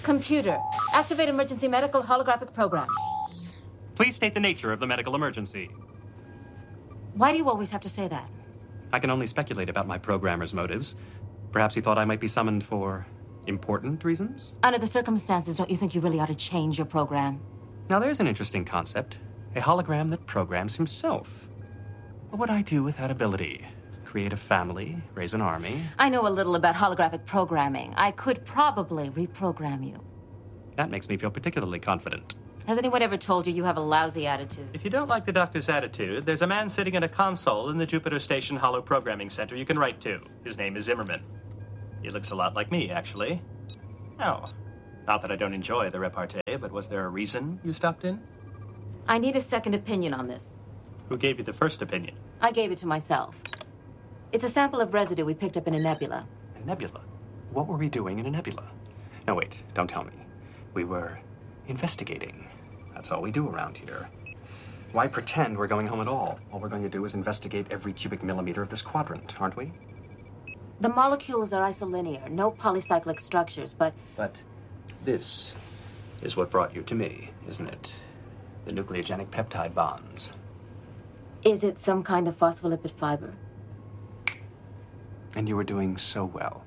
Computer, activate emergency medical holographic program. Please state the nature of the medical emergency. Why do you always have to say that? I can only speculate about my programmer's motives. Perhaps he thought I might be summoned for important reasons? Under the circumstances, don't you think you really ought to change your program? Now, there's an interesting concept. A hologram that programs himself. What would I do with that ability? Create a family, raise an army? I know a little about holographic programming. I could probably reprogram you. That makes me feel particularly confident. Has anyone ever told you you have a lousy attitude? If you don't like the doctor's attitude, there's a man sitting in a console in the Jupiter Station Holo Programming Center you can write to. His name is Zimmerman. He looks a lot like me, actually. Oh, not that I don't enjoy the repartee, but was there a reason you stopped in? I need a second opinion on this. Who gave you the first opinion? I gave it to myself. It's a sample of residue we picked up in a nebula. A nebula? What were we doing in a nebula? No, wait, don't tell me. We were investigating. That's all we do around here. Why pretend we're going home at all? All we're going to do is investigate every cubic millimeter of this quadrant, aren't we? The molecules are isolinear, no polycyclic structures, but... But this is what brought you to me, isn't it? The nucleogenic peptide bonds. Is it some kind of phospholipid fiber? And you were doing so well.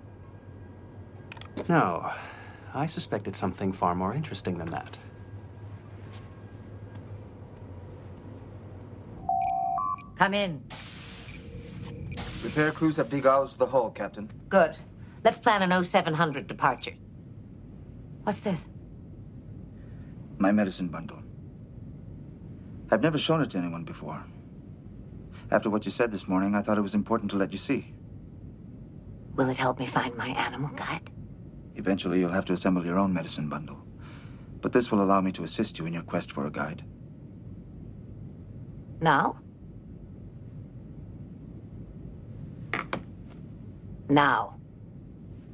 No, I suspected something far more interesting than that. Come in. Repair crews have degaussed the hull, Captain. Good. Let's plan an 0700 departure. What's this? My medicine bundle. I've never shown it to anyone before. After what you said this morning, I thought it was important to let you see. Will it help me find my animal guide? Eventually, you'll have to assemble your own medicine bundle. But this will allow me to assist you in your quest for a guide. Now? Now.